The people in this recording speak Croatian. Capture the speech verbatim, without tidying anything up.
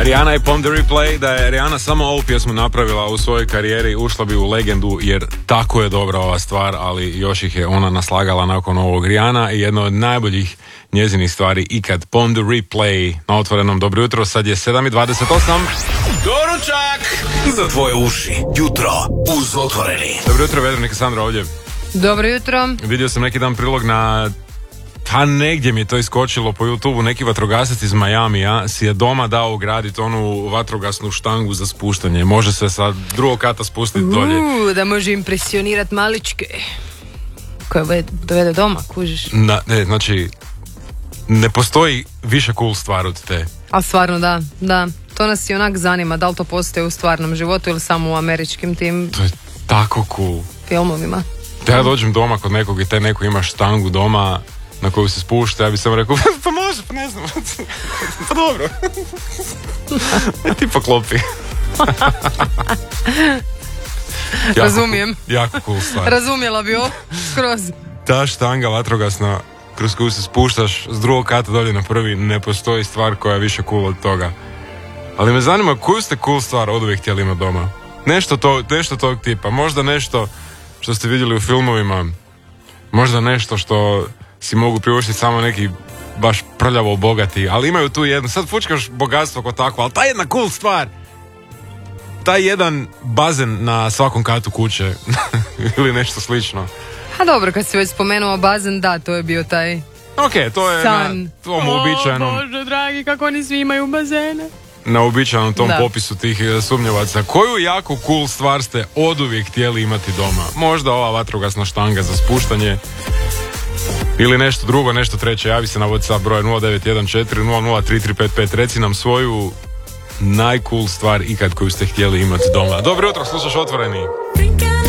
Rihanna i Pon the Replay. Da je Rihanna samo ovu pjesmu napravila u svojoj karijeri, ušla bi u legendu, jer tako je dobra ova stvar, ali još ih je ona naslagala nakon ovog. Rihanna i jedna od najboljih njezinih stvari ikad. Pon the Replay na Otvorenom. Dobro jutro, sad je sedam i dvadeset osam. Doručak za tvoje uši. Jutro uz Otvoreni. Dobro jutro, Vedranika Sandra ovdje. Dobro jutro. Vidio sam neki dan prilog na... Pa negdje mi je to iskočilo po YouTubeu, neki vatrogasac iz Majamija si je doma dao ugraditi onu vatrogasnu štangu za spuštanje. Može se sa drugog kata spustiti dolje. Uuu, da može impresionirati maličke koje dovede doma, kužiš. Na, ne, znači, ne postoji više cool stvar od te. A stvarno da, da. To nas i onak zanima, da li to postoji u stvarnom životu ili samo u američkim tim To je tako cool. filmovima. Da ja dođem doma kod nekog i taj neko ima štangu doma na koju se spušta, ja bi sam rekao, pa može, pa ne znam, pa dobro. Ja ti poklopi. Jako Razumijem. Cool, jako cool stvar. Razumjela bi ovo, skroz. Ta štanga vatrogasna kroz koju se spuštaš s drugog kata dolje na prvi, ne postoji stvar koja je više cool od toga. Ali me zanima, koju ste cool stvar oduvijek htjeli imati doma? Nešto, to, nešto tog tipa, možda nešto što ste vidjeli u filmovima, možda nešto što si mogu priuštiti samo neki baš prljavo bogati, ali imaju tu jednu, sad fučkaš bogatstvo kao takvo, ali ta jedna cool stvar, taj jedan bazen na svakom katu kuće ili nešto slično. A dobro, kad si već spomenuo bazen, da, to je bio taj Ok, to je san. na tom uobičajenom, O Bože dragi, kako oni svi imaju bazene. na uobičajenom tom Da. popisu tih e, sumnjavaca. Koju jako cool stvar ste oduvijek htjeli imati doma? Možda ova vatrogasna štanga za spuštanje ili nešto drugo, nešto treće. Javi se na WhatsApp broj nula devet jedan četiri nula nula tri tri pet pet. Reci nam svoju najcool stvar ikad koju ste htjeli imati doma. Dobro jutro, slušaš Otvoreni.